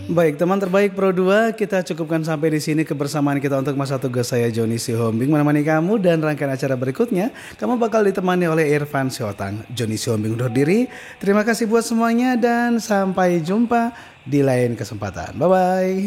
Baik, teman terbaik Pro 2, kita cukupkan sampai di sini kebersamaan kita untuk masa tugas saya Joni Sihombing menemani kamu dan rangkaian acara berikutnya. Kamu bakal ditemani oleh Irfan Siotang. Joni Sihombing undur diri. Terima kasih buat semuanya dan sampai jumpa di lain kesempatan. Bye bye.